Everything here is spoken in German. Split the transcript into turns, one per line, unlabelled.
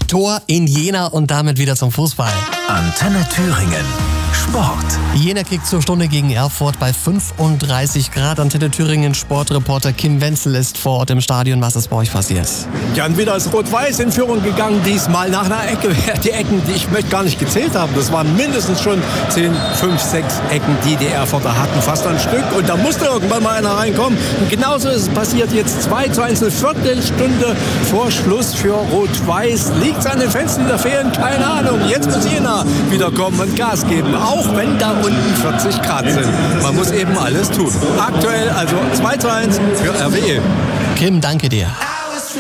Tor in Jena und damit wieder zum Fußball.
Antenne Thüringen. Sport.
Jena kickt zur Stunde gegen Erfurt bei 35 Grad. Antenne Thüringen Sportreporter Kim Wenzel ist vor Ort im Stadion. Was ist bei euch passiert?
Ja, und wieder ist Rot-Weiß in Führung gegangen, diesmal nach einer Ecke. Die Ecken, die ich möchte gar nicht gezählt haben, das waren mindestens schon 10, 5, 6 Ecken, die die Erfurter hatten, fast ein Stück. Und da musste irgendwann mal einer reinkommen. Und genauso ist es passiert. Jetzt 2:1, eine Viertelstunde vor Schluss für Rot-Weiß. Liegt es an den Fenstern, die da fehlen? Keine Ahnung. Jetzt muss Jena wieder kommen und Gas geben. Auch wenn da unten 40 Grad sind. Man muss eben alles tun. Aktuell also 2:1 für RWE.
Kim, danke dir.